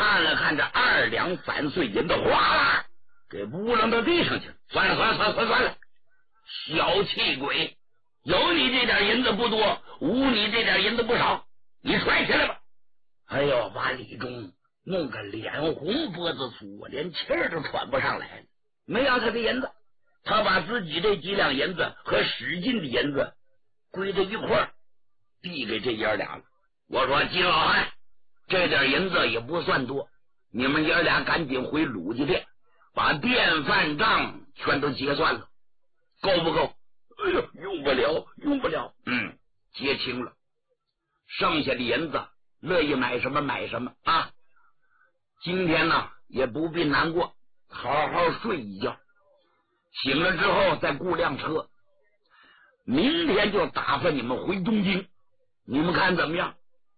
看了看这2两3碎银子，哗啦给扑棱到地上去了。算了，小气鬼，有你这点银子不多，无你这点银子不少，你揣起来吧。哎呦，把李忠弄个脸红脖子粗，连气儿都喘不上来了。没要他的银子，他把自己这几两银子和史进的银子归在一块儿，递给这爷俩了。我说金老汉，这点银子也不算多，你们爷俩赶紧回鲁家店，把店饭账全都结算了，够不够？哎呦，用不了。结清了，剩下的银子乐意买什么买什么啊！今天呢也不必难过，好好睡一觉，醒了之后再雇辆车，明天就打发你们回东京，你们看怎么样？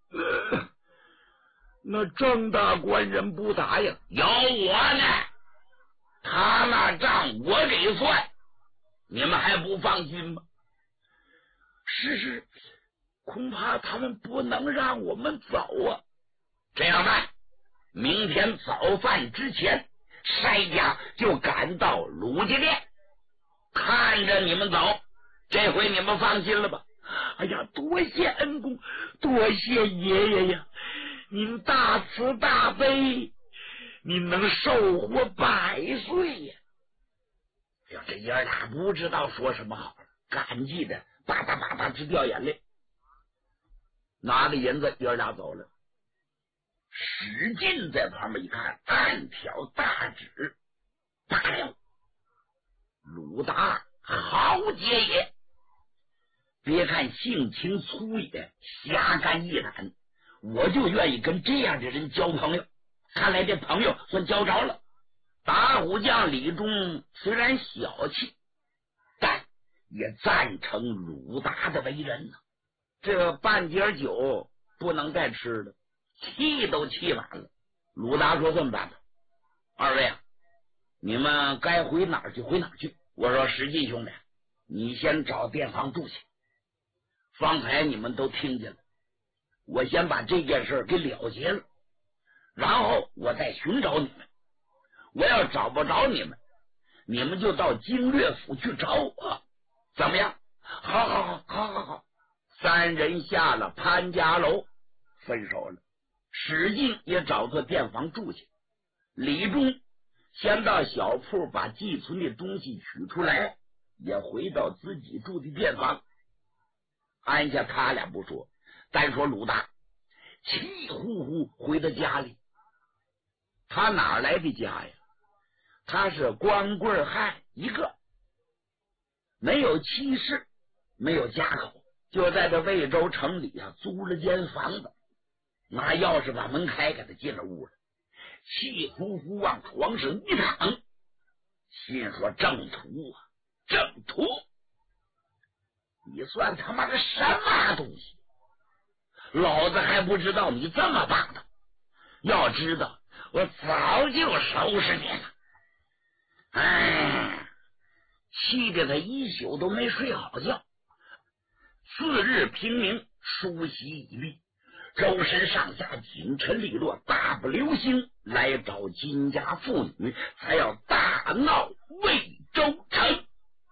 那郑大官人不答应，有我呢，他那账我给算，你们还不放心吗？是，恐怕他们不能让我们走啊。这样办，明天早饭之前，筛家就赶到鲁家店，看着你们走，这回你们放心了吧？哎呀，多谢恩公，多谢爷爷呀！您大慈大悲，您能寿活100岁呀！哎呀，这爷俩不知道说什么好了，感激的吧嗒直掉眼泪。拿着银子，爷俩走了。史进在旁边一看，暗挑大指：“大了，鲁达豪杰也！别看性情粗野，侠肝义胆，我就愿意跟这样的人交朋友。看来这朋友算交着了。”打虎将李忠虽然小气，但也赞成鲁达的为人呢。这半截酒不能再吃了，气都气满了。鲁达说：“这么办吧，二位啊，你们该回哪儿去回哪儿去。我说史进兄弟，你先找店房住去。方才你们都听见了，我先把这件事给了结了，然后我再寻找你们。我要找不着你们，你们就到经略府去找我，怎么样？”好。3人下了潘家楼，分手了。史进也找个店房住去，李忠先到小铺把寄存的东西取出来，也回到自己住的店房。按下他俩不说，单说鲁达气呼呼回到家里。他哪来的家呀？他是光棍汉一个，没有妻室，没有家口，就在这魏州城里租了间房子，拿钥匙把门开，给他进了屋了，气呼呼往床上一躺，心说：“正途，你算他妈的什么东西？老子还不知道你这么棒的，要知道我早就收拾你了。”气得他一宿都没睡好觉。次日平明，梳洗已毕，周身上下紧陈利落，大步流星来找金家妇女，才要大闹魏州城。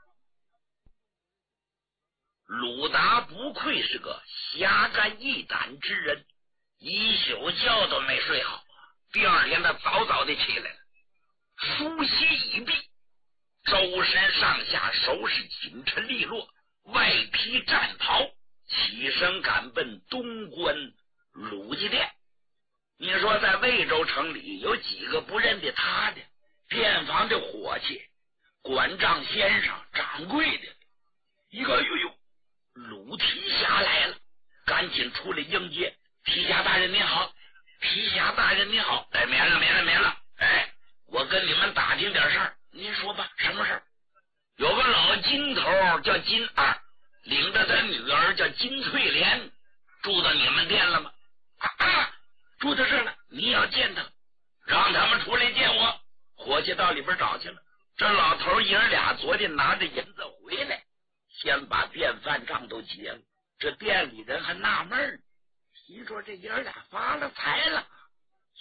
鲁达不愧是个侠肝义胆之人，一宿觉都没睡好。第二天他早的起来了，梳洗已毕，周身上下收拾紧陈利落，外披战袍，起身赶奔东关鲁家店。你说在魏州城里有几个不认得他的？店房的伙计、管账先生、掌柜的，一个鲁提辖来了，赶紧出来迎接。提辖大人您好，提辖大人您好。免了。我跟你们打听点事儿，您说吧，什么事儿？有个老金头叫金二，领着他女儿叫金翠莲，住到你们店了吗？住到这儿了。你要见他，让他们出来见我。伙计到里边找去了。这老头爷俩昨天拿着银子回来，先把店饭账都结了。这店里人还纳闷，心说这爷俩发了财了，